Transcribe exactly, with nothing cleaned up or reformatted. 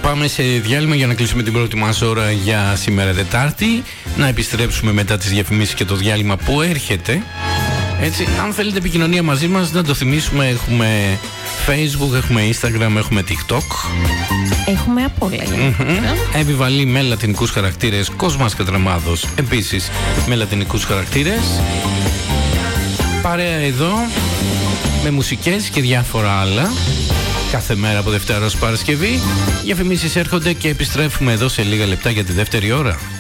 Πάμε σε διάλειμμα για να κλείσουμε την πρώτη μας ώρα για σήμερα Τετάρτη. Να επιστρέψουμε μετά τις διαφημίσεις και το διάλειμμα που έρχεται. Έτσι, αν θέλετε επικοινωνία μαζί μας, να το θυμίσουμε, έχουμε Facebook, έχουμε Instagram, έχουμε TikTok. Έχουμε απ' όλα. Mm-hmm. Επιβαλή με λατινικούς χαρακτήρες, Κόσμας Κατραμάδος, επίσης με λατινικούς χαρακτήρες. Παρέα εδώ, με μουσικές και διάφορα άλλα. Κάθε μέρα από Δευτέρα ως Παρασκευή. Διαφημίσεις έρχονται και επιστρέφουμε εδώ σε λίγα λεπτά για τη δεύτερη ώρα.